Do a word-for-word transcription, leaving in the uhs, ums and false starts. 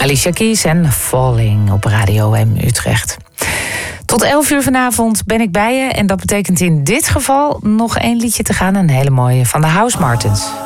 Alicia Keys en Falling op Radio M Utrecht. Tot elf uur vanavond ben ik bij je. En dat betekent in dit geval nog één liedje te gaan. Een hele mooie van de House Martins.